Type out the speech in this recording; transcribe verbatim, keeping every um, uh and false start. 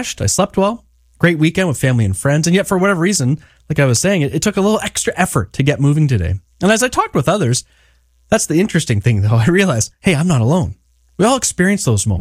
I slept well, great weekend with family and friends, and yet for whatever reason, like I was saying, it, it took a little extra effort to get moving today. And as I talked with others, that's the interesting thing though. I realized, hey, I'm not alone. We all experience those moments.